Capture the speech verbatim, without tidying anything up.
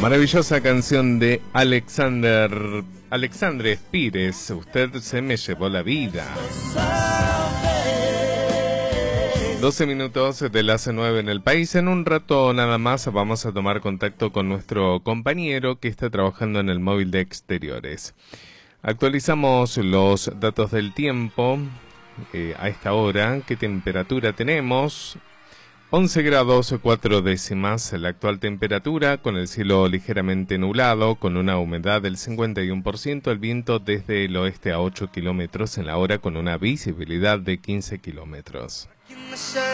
Maravillosa canción de Alexander Alexandre Pires, Usted se me llevó la vida. doce minutos de las nueve en el país. En un rato nada más vamos a tomar contacto con nuestro compañero que está trabajando en el móvil de exteriores. Actualizamos los datos del tiempo eh, a esta hora. ¿Qué temperatura tenemos? once grados cuatro décimas la actual temperatura, con el cielo ligeramente nublado, con una humedad del cincuenta y uno por ciento, el viento desde el oeste a ocho kilómetros en la hora, con una visibilidad de quince kilómetros.